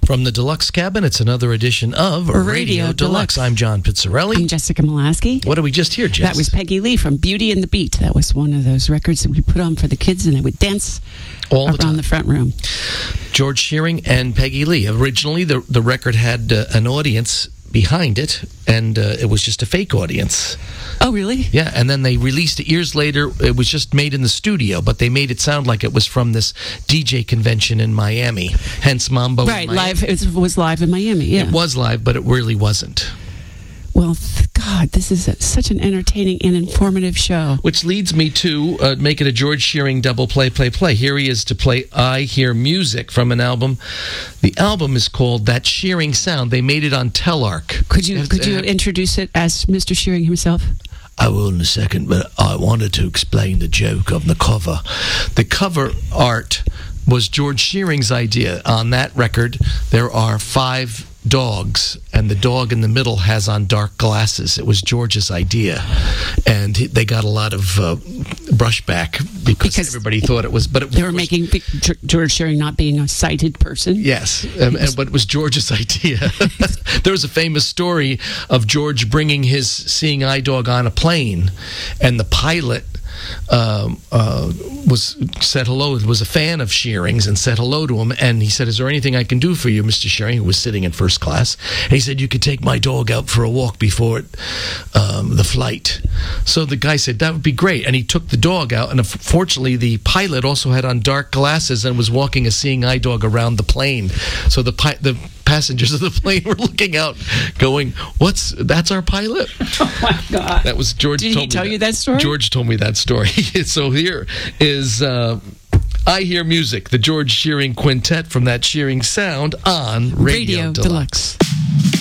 From the Deluxe Cabin, it's another edition of Radio Deluxe. I'm John Pizzarelli. I'm Jessica Molaski. What did we just hear, Jess? That was Peggy Lee from Beauty and the Beat. That was one of those records that we put on for the kids, and they would dance all around the front room. George Shearing and Peggy Lee. Originally, the record had an audience behind it, and it was just a fake audience. Oh, really? Yeah, and then they released it years later. It was just made in the studio, but they made it sound like it was from this DJ convention in Miami, hence Mambo. Right, live. It was live in Miami, yeah. It was live, but it really wasn't. Well, God, this is such an entertaining and informative show. Which leads me to make it a George Shearing double play. Here he is to play I Hear Music from an album. The album is called That Shearing Sound. They made it on Telarc. Could you introduce it as Mr. Shearing himself? I will in a second, but I wanted to explain the joke of the cover. The cover art was George Shearing's idea. On that record, there are 5 dogs, and the dog in the middle has on dark glasses. It was George's idea, and they got a lot of brushback because everybody thought it was. But they were making George Shearing not being a sighted person. Yes, but it was George's idea. There was a famous story of George bringing his seeing eye dog on a plane, and the pilot said hello. Was a fan of Shearing's and said hello to him, and he said, "Is there anything I can do for you, Mr. Shearing?" Who was sitting in first class, and he said, "You could take my dog out for a walk before the flight." So the guy said, "That would be great," and he took the dog out. And unfortunately, the pilot also had on dark glasses and was walking a seeing eye dog around the plane. So the passengers of the plane were looking out, going, "That's our pilot?" Oh my God! That was George. Did he tell you that story? George told me that story. So here is I Hear Music, the George Shearing Quintet from That Shearing Sound on Radio Deluxe.